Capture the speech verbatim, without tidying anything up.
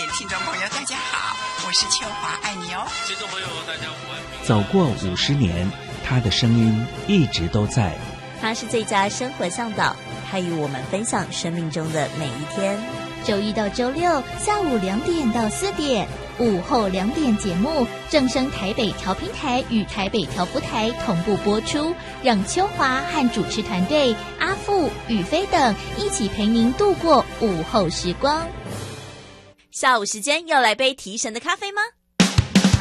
听众朋友大家好，我是秋华，爱你哦。 听众朋友大家午安。 走过五十年，他的声音一直都在。 他是最佳生活向导，他与我们分享生命中的每一天。 周一到周六下午两点到四点，午后两点节目正声台北调频台与台北调布台同步播出，让秋华和主持团队阿富、宇飞等一起陪您度过午后时光。 下午时间要来杯提神的咖啡吗？